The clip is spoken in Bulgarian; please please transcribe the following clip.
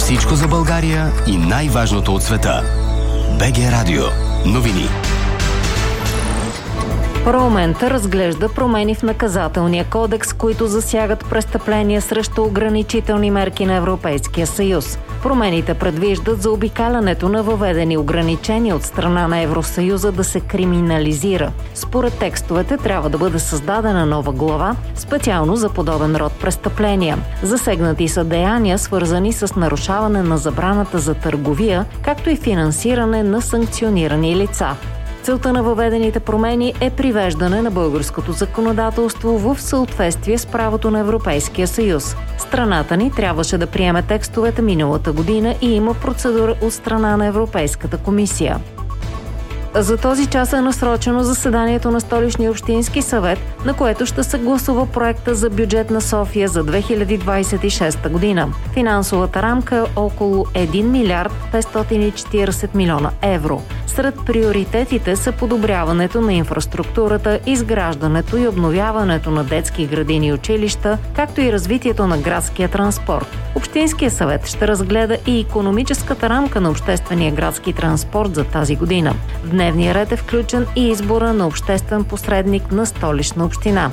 Всичко за България и най-важното от света. БГ Радио. Новини. Парламентът разглежда промени в наказателния кодекс, които засягат престъпления срещу ограничителни мерки на Европейския съюз. Промените предвиждат заобикалянето на въведени ограничения от страна на Евросъюза да се криминализира. Според текстовете трябва да бъде създадена нова глава, специално за подобен род престъпления. Засегнати са деяния, свързани с нарушаване на забраната за търговия, както и финансиране на санкционирани лица. Целта на въведените промени е привеждане на българското законодателство в съответствие с правото на Европейския съюз. Страната ни трябваше да приеме текстовете миналата година и има процедура от страна на Европейската комисия. За този час е насрочено заседанието на Столичния общински съвет, на което ще се гласува проекта за бюджет на София за 2026 година. Финансовата рамка е около 1 милиард 540 милиона евро. Сред приоритетите са подобряването на инфраструктурата, изграждането и обновяването на детски градини и училища, както и развитието на градския транспорт. Общинския съвет ще разгледа и икономическата рамка на обществения градски транспорт за тази година. В дневния ред е включен и избора на обществен посредник на Столична община.